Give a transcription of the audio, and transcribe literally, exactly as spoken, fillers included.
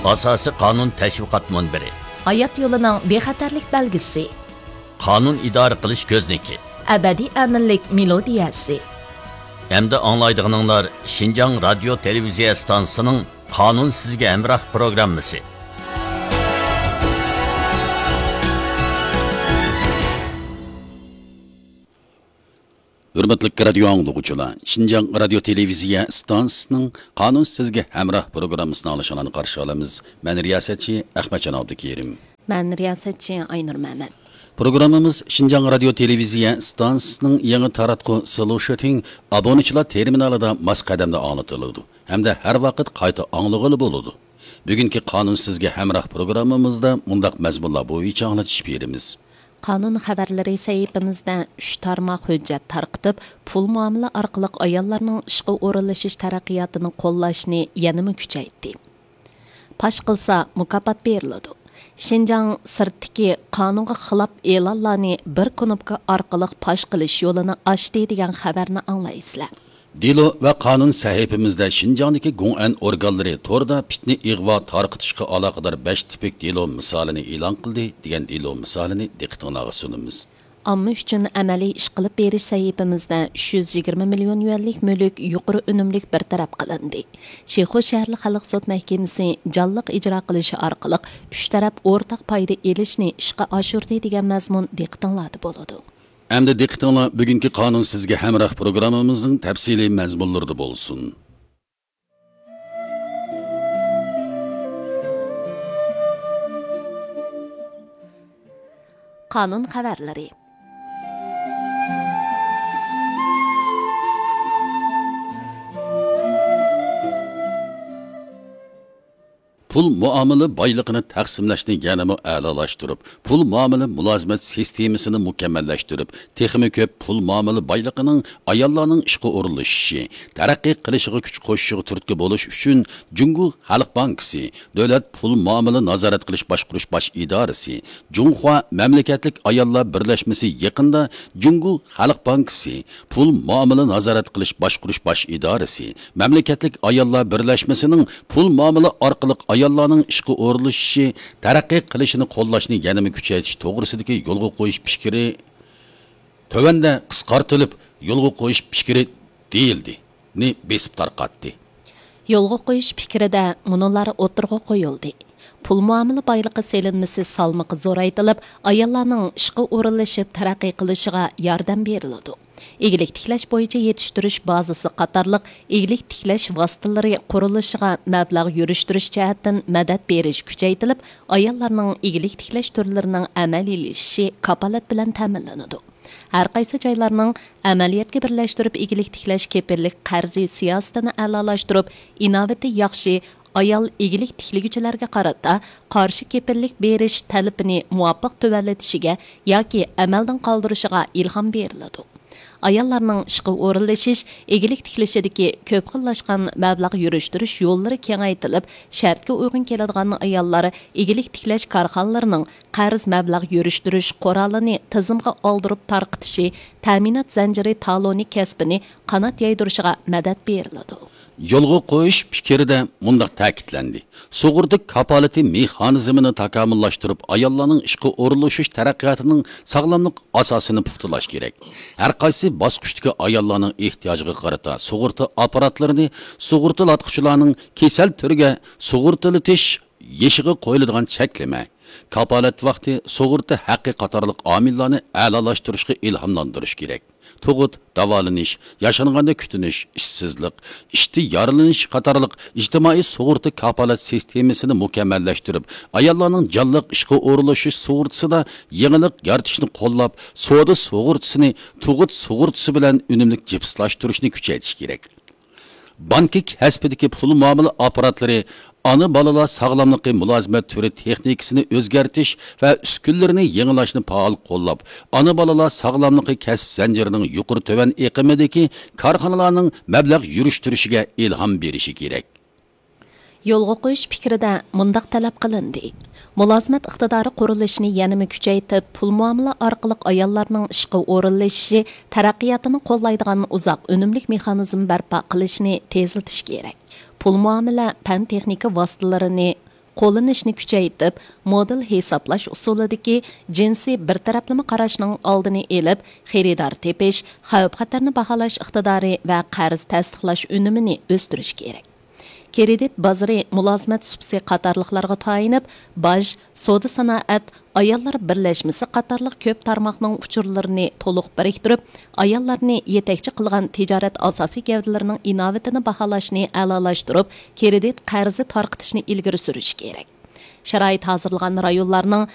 Asosiy qonun tashviqot munbiri. Hayot yo'lining bexatarlik belgisi. Qonun idora qilish ko'zniki. Abadiy aminlik melodiyasi. Hamda anglaydiganlar Şinjan radio televiziya stansiyasining Qonun sizga hamroh programmasi. Hürmetli radio anlıqçılar, Şinjan radio televiziya stansiyasining Qonun sizga hamroh programmasini alışanlarni qarshi olamiz. Men riyosatchi Ahmadjon Abdukerim. Men riyosatchi Aynur Mehmet. Programmamiz Şinjan radio televiziya stansiyasining yangi taratqu Solution obunachilar terminalida mos qadamda anlatiladi. Hamda har vaqt qayta anglag'ili bo'ladi. Bugungi Qonun sizga hamroh programmamizda mundaq mazmunlar bo'yicha anglatish beramiz. Qonun xabarlari sayfimizda uch tarmoq hujjat tarqitib, pul muomala orqali ayollarning ishga o'rinlashish taraqqiyotini qo'llashni yanada kuchaytirdi. Pash qilsa mukofot beriladi. Şinjan sirtdagi qonunga xilof e'lonlarni bir knopka orqali pash qilish yo'lini ochdi degan xabarni anglaysizlar. Dilo va qonun sahifamizda Şinjandagi Gong'an organlari to'rda fitna ig'vo tarqitishga aloqador besh tipik dilo misolini e'lon qildi degan dilo misolini diqqatingizga sunamiz. Amma uchun amaliy ish qilib berish sahifamizda uch yuz yigirma million yuanlik mulk yuqori unumlik bartaraf qilindi. Sheyxo shaharlik xalq sud mahkamasi jonliq ijro qilishi orqali uch taraf o'rtaq foyda elishni ishga oshirdi degan mazmun diqqatingizda bo'ladi. Endi diqqatinglar bugungi Qonun sizga hamroh programmamizning tafsiliy mazmunlarida bo'lsin. Qonun xabarlari. Pul muomala boyligini taqsimlashni yanada a'lolashtirib, pul muomala mulozimat sistemasini mukammallashtirib, texmi ko'p pul muomala boyligining ayollarning ishga o'rinlashishi, taraqqiy qilishiga kuch qo'shishiga turtki bo'lish uchun Jungu Xalq bankisi, Davlat pul muomala nazorat qilish boshqarish bosh idorasi, Junhua mamlakatlik ayollar birlashmasi yaqinda Jungu Xalq bankisi, pul muomala nazorat qilish boshqarish bosh idorasi, mamlakatlik ayollar birlashmasining pul muomala orqali ayollarning ishga o'rinlashishi, taraqqiy qilishini qo'llashni yanada kuchaytirish to'g'risidagi yo'lga qo'yish fikri tövanda qisqartirilib, yo'lga qo'yish fikri deyildi. Ni besib tarqatdi. Yo'lga qo'yish fikrida munolar o'tirg'a qo'yildi. Pul muomala boyligi selinmasi salmoqi zo'raytirilib, ayollarning ishga o'rinlashib taraqqiy qilishiga yordam beriladi. Egilik tiklash bo'yicha yetishtirish bazasi qatorliq egilik tiklash vositalari qurilishiga mablag' yurishtirish jihatdan madad berish kuchaytirilib, ayollarning egilik tiklash turlarining amaliylashishi kapolat bilan ta'minlanadi. Har qaysi joylarning amaliyotga birlashtirib egilik tiklash kepillik qarzi siyosatini a'lolashtirib, inovati yaxshi ayol egilik tikliguvchilarga qarata qarshi kepillik berish talabini muvofiq tuvallatishiga yoki amaldan qoldirishiga ilhom beriladi. Ayollarning ishga o'rinlashish, egilik tiklashidagi ko'p xillashgan mablag' yurishtirish yo'llari kengaytirilib, shartga uyg'un keladigan ayollar egilik tiklash korxonalarining qarz mablag' yurishtirish qurolini tizimga oldirib tarqitishi, ta'minot zanjiri taloni kasbini qanot yaydirishiga madad beriladi. Yo'lga qo'yish fikrida mundaq ta'kidlandi. Sug'urta kapolati mexanizmini takomillashtirib, ayollarning ishga o'rinlashish taraqqiyotining sog'lomlik asosini puxtalash kerak. Har qaysi bosqichdagi ayollarning ehtiyojiga qarata sug'urta apparatlarini sug'urtalatuvchilarning kasal turiga sug'urtalatish yeshiga qo'yiladigan cheklama, kapolat vaqti sug'urta haqqi qatorliq omillarni a'lolashtirishga ilhomlantirish kerak. Tug'ut, davolanish, yashanganda kutinish, ishsizlik, ishda yorilish qatorliq ijtimoiy sug'urta kapolat sistemasini mukammallashtirib, ayollarning jonliq ishga o'rinlashish sug'urtasida yangilik yaratishni qo'llab, savdo sug'urtasini tug'ut sug'urtasi bilan unumli jipslashtirishni kuchaytirish kerak. Banki kasbidagi pul muomala apparatlari ana bolalar sog'lomligi mulozimat turi texnikasini o'zgartirish va uskunlarini yangilashni faol qo'llab, ana bolalar sog'lomligi kasb zanjirining yuqori tovan eqimidagi korxonalarning mablag' yurishtirishiga ilhom berishi kerak. Yo'lga qo'yish fikrida mundaq talab qilindi. Mulozimat iqtidori qurilishini yanada kuchaytirib, pul muomala orqali ayollarning ishga o'rinlashishi, taraqqiyotini qo'llaydigan uzoq unumli mexanizm barpo qilishni tezlatish kerak. Pul muomala fan texnika vositalarini qo'llanishni kuchaytirib, model hisoblash usulidagi jinsiy bir taraflama qarashning oldini olib, xaridor tepish, xavf-xatarni baholash iqtidori va qarz tasdiqlash unumini o'stirish kerak. Kredit bozori mulozimat subsi qatorliqlarga tayinib, baj, savdo sanoat, ayollar birlashmasi qatorliq ko'p tarmoqning uchurlarini to'liq biriktirib, ayollarni yetakchi qilgan tijorat asosiy gavdalarining innovatini baholashni a'lolashtirib, kredit qarzi tarqitishni ilgari surish kerak. Sharoit hozirlagan rayonlarning